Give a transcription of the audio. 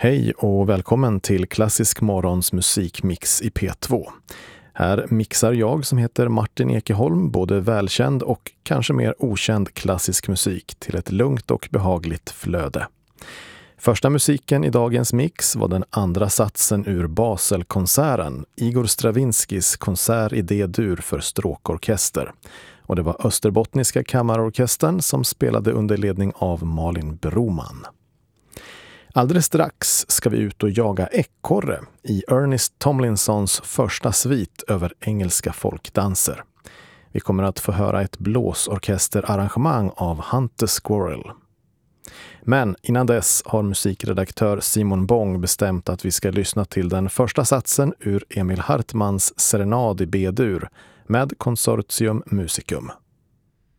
Hej och välkommen till Klassisk Morgons musikmix i P2. Här mixar jag som heter Martin Ekeholm både välkänd och kanske mer okänd klassisk musik till ett lugnt och behagligt flöde. Första musiken i dagens mix var den andra satsen ur Baselkonserten, Igor Stravinskys konsert i D-dur för stråkorkester. Och det var Österbottniska kammarorkestern som spelade under ledning av Malin Broman. Alldeles strax ska vi ut och jaga ekorre i Ernest Tomlinsons första svit över engelska folkdanser. Vi kommer att få höra ett blåsorkesterarrangemang av Hunter Squirrel. Men innan dess har musikredaktör Simon Bång bestämt att vi ska lyssna till den första satsen ur Emil Hartmans serenad i B-dur med Consortium Musicum.